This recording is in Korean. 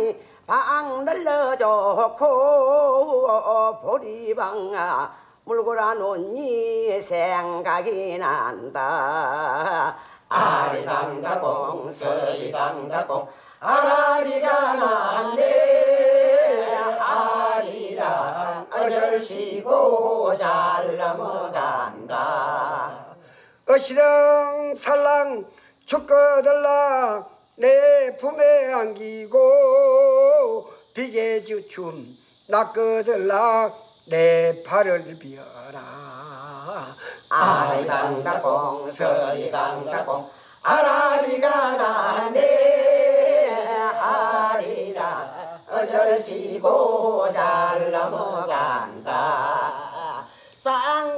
아라리 방 늘러좋고 보리방아 물고라 놓니 생각이 난다. 아리당다공 서리당다공 아라리가 난데 아리랑 어절시고 잘 넘어간다. 어시랑 살랑 죽거들라 내 품에 안기고 비계주춤 낚거들라 내 팔을 비어라. 아리당다공 서리당다공 아라리가 난데 아리랑 어절시고 잘 넘어간다.